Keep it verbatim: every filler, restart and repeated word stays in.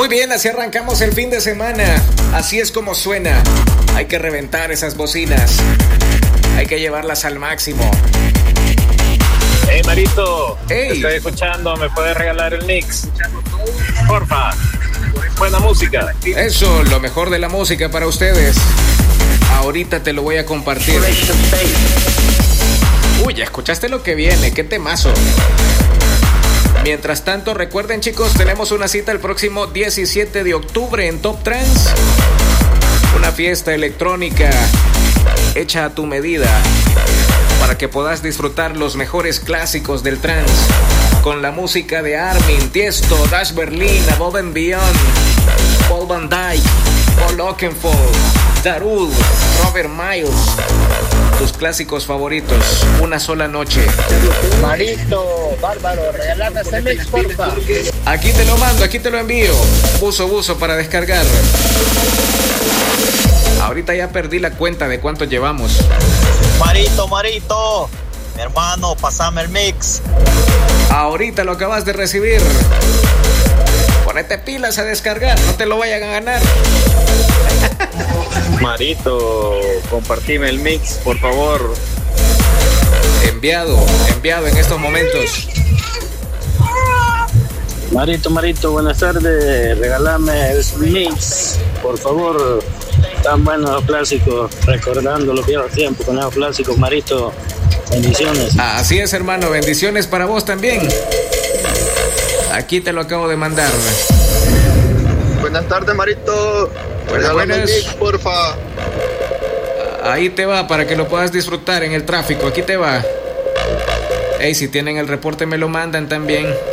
Muy bien, así arrancamos el fin de semana. Así es como suena. Hay que reventar esas bocinas. Hay que llevarlas al máximo. Hey Marito, hey. Te estoy escuchando, ¿me puedes regalar el mix? Porfa, buena música. Eso, lo mejor de la música para ustedes. Ahorita te lo voy a compartir. Uy, ¿ya escuchaste lo que viene? ¡Qué temazo! Mientras tanto, recuerden chicos, tenemos una cita el próximo diecisiete de octubre en Top Trance. Una fiesta electrónica hecha a tu medida para que puedas disfrutar los mejores clásicos del trance con la música de Armin, Tiesto, Dash Berlin, Above and Beyond, Paul Van Dyke, Paul Oakenfold, Darude, Robert Miles. Tus clásicos favoritos, una sola noche. Marito, bárbaro, regalame ese mix, porfa. Aquí te lo mando, aquí te lo envío. Buzo, buzo para descargar. Ahorita ya perdí la cuenta de cuánto llevamos. Marito, Marito, mi hermano, pasame el mix. Ahorita lo acabas de recibir. Ponete pilas a descargar, no te lo vayan a ganar. Marito, compartime el mix, por favor. Enviado, enviado en estos momentos. Marito, Marito, buenas tardes. Regálame el mix, por favor. Tan buenos los clásicos, recordando los viejos tiempos con esos clásicos, Marito. Bendiciones. Así es, hermano, bendiciones para vos también. Aquí te lo acabo de mandar. Buenas tardes, Marito. Buenas, buenas. Mix, porfa. Ahí te va para que lo puedas disfrutar en el tráfico. Aquí te va. Ey, si tienen el reporte me lo mandan también.